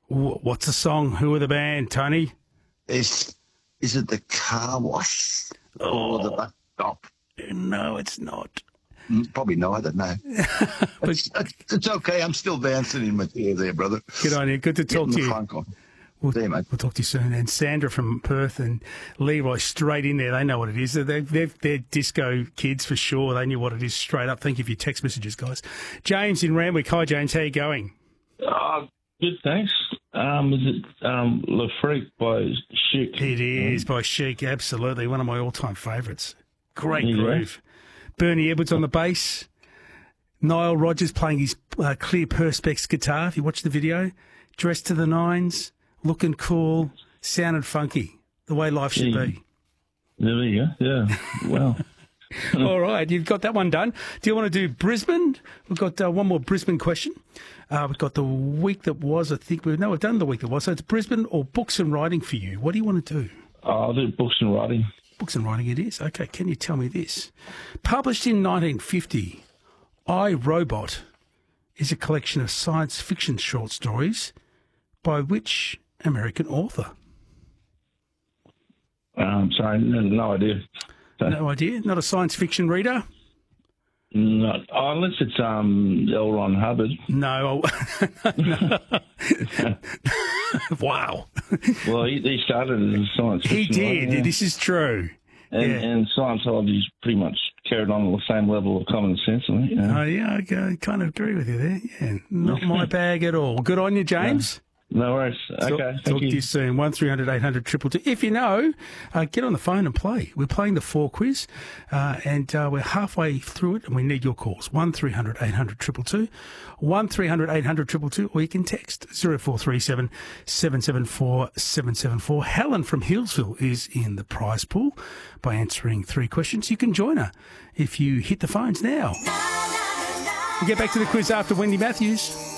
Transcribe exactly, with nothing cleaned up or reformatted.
Wh- What's the song? Who are the band, Tony? Is is it the car wash or the bus stop? No, it's not. Mm, Probably neither, no. But It's, it's okay. I'm still bouncing in my chair there, brother. good on you. Good to talk Getting to the you. funk on. We'll, See you, mate. we'll talk to you soon. And Sandra from Perth and Leroy straight in there. They know what it is. They're, they're, they're disco kids for sure. They knew what it is straight up. Thank you for your text messages, guys. James in Randwick. Hi, James. How you going? Uh, good, thanks. Um, is it um, Le Freak by Chic? It is by Chic, absolutely. One of my all-time favourites. Great Yeah. groove. Bernie Edwards on the bass. Nile Rodgers playing his uh, clear Perspex guitar. If you watch the video, dressed to the nines, looking cool, sounded funky, the way life should Yeah. be. There you go. Yeah. Wow. All right, you've got that one done. Do you want to do Brisbane? We've got uh, one more Brisbane question. Uh, we've got the week that was, I think. We've, no, we've done the week that was. So it's Brisbane or books and writing for you. What do you want to do? I'll do books and writing. Books and writing it is. Okay, can you tell me this? Published in nineteen fifty, I, Robot is a collection of science fiction short stories by which American author? Um, sorry, no, no idea. So, No idea? Not a science fiction reader? no, oh, unless it's um, L. Ron Hubbard. No. No. Wow. Well, he, he started as a science He fiction did. writer, yeah. This is true. And, yeah. and Scientology's pretty much carried on at the same level of common sense, I think. Yeah. Oh, yeah, I kind of agree with you there. Yeah, not my bag at all. Good on you, James. No worries. Okay, Talk, thank talk you. to you soon. One three hundred eight hundred triple two. If you know, uh, get on the phone and play. We're playing the four quiz, uh, and uh, we're halfway through it, and we need your calls. One three hundred eight hundred triple two, one three hundred eight hundred triple two, or you can text zero four three seven seven seven four seven seven four. Helen from Hillsville is in the prize pool by answering three questions. You can join her if you hit the phones now. We'll get back to the quiz after Wendy Matthews.